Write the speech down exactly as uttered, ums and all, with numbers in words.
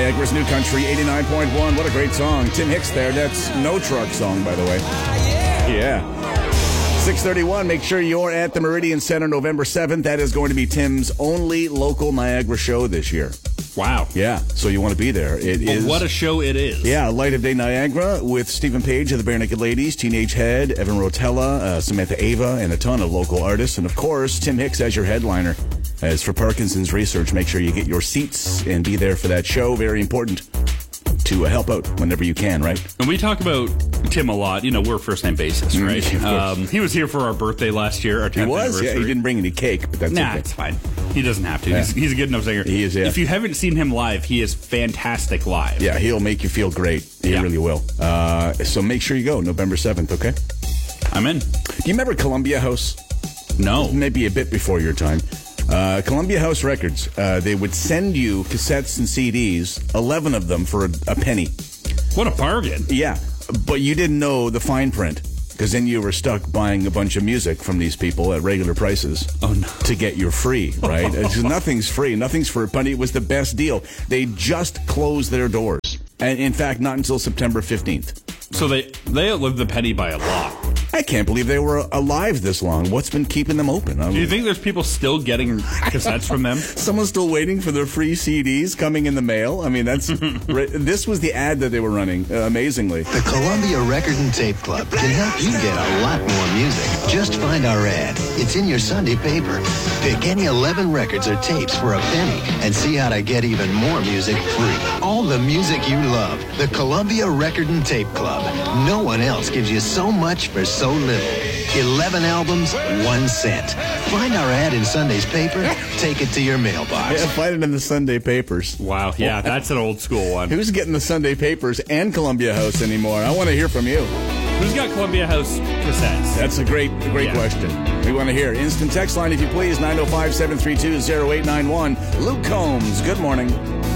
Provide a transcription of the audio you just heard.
Niagara's New Country, eighty-nine point one. What a great song. Tim Hicks there. That's No Truck song, by the way. Yeah. six thirty-one, make sure you're at the Meridian Center November seventh. That is going to be Tim's only local Niagara show this year. Wow. Yeah, so you want to be there. It well, is. What a show it is. Yeah, Light of Day Niagara with Stephen Page of the Bare Naked Ladies, Teenage Head, Evan Rotella, uh, Samantha Ava, and a ton of local artists. And, of course, Tim Hicks as your headliner. As for Parkinson's Research, make sure you get your seats and be there for that show. Very important to uh, help out whenever you can, right? And we talk about Tim a lot. You know, we're first-name basis, right? Mm, um, he was here for our birthday last year, our tenth He was? anniversary. Yeah, he didn't bring any cake, but that's nah, okay. it's fine. He doesn't have to. Yeah. He's, he's a good enough singer. He is, yeah. If you haven't seen him live, he is fantastic live. Yeah, he'll make you feel great. He Yeah. really will. Uh, so make sure you go November seventh, okay? I'm in. Do you remember Columbia House? No. Maybe a bit before your time. Uh, Columbia House Records, uh, they would send you cassettes and C Ds, eleven of them for a, a penny. What a bargain. Yeah, but you didn't know the fine print, because then you were stuck buying a bunch of music from these people at regular prices Oh, no. to get your free, right? It's, nothing's free. Nothing's for a penny. It was the best deal. They just closed their doors. And in fact, not until September fifteenth. So they, they outlived the penny by a lot. I can't believe they were alive this long. What's been keeping them open? I Do you think there's people still getting cassettes from them? Someone's still waiting for their free C Ds coming in the mail? I mean, that's this was the ad that they were running, uh, amazingly. The Columbia Record and Tape Club can help you get a lot more music. Just find our ad. It's in your Sunday paper. Pick any eleven records or tapes for a penny and see how to get even more music free. All the music you love. The Columbia Record and Tape Club. No one else gives you so much for so little. eleven albums, one cent. Find our ad in Sunday's paper. Take it to your mailbox. Yeah, find it in the Sunday papers. Wow. Yeah, that's an old school one. Who's getting the Sunday papers and Columbia House anymore? I want to hear from you. Who's got Columbia House cassettes? That's a great, a great Yeah. question. We want to hear. Instant text line, if you please, nine oh five, seven three two, oh eight nine one. Luke Combs, good morning.